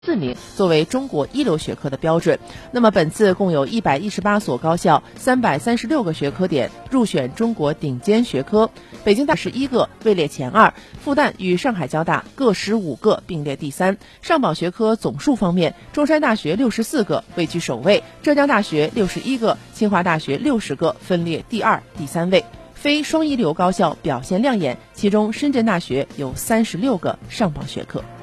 4名作为中国一流学科的标准。那么本次共有118所高校336个学科点入选中国顶尖学科，北京大学11个位列前2，复旦与上海交大各15个并列第3。上榜学科总数方面，中山大学64个位居首位，浙江大学61个，清华大学60个分列第2、第3位。非双一流高校表现亮眼，其中深圳大学有36个上榜学科。